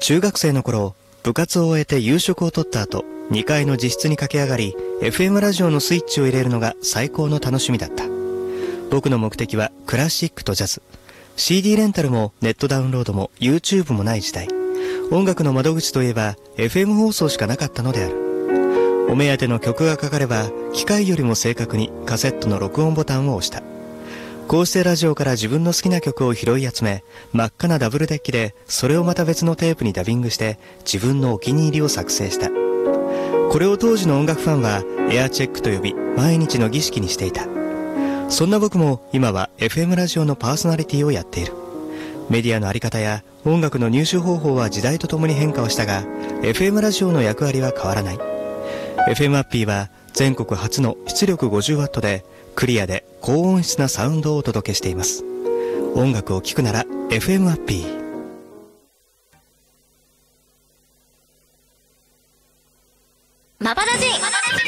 中学生の頃、部活を終えて夕食をとった後、2階の自室に駆け上がり、FM ラジオのスイッチを入れるのが最高の楽しみだった。僕の目的はクラシックとジャズ。CD レンタルもネットダウンロードも YouTube もない時代。音楽の窓口といえば FM 放送しかなかったのである。お目当ての曲がかかれば、機械よりも正確にカセットの録音ボタンを押した。こうしてラジオから自分の好きな曲を拾い集め、真っ赤なダブルデッキでそれをまた別のテープにダビングして自分のお気に入りを作成した。これを当時の音楽ファンはエアチェックと呼び、毎日の儀式にしていた。そんな僕も今は FM ラジオのパーソナリティをやっている。メディアのあり方や音楽の入手方法は時代とともに変化をしたが、 FM ラジオの役割は変わらない。 FM アッピーは全国初の出力 50W でクリアで高音質なサウンドをお届けしています。音楽を聴くなら FM アッピー。 マバラジ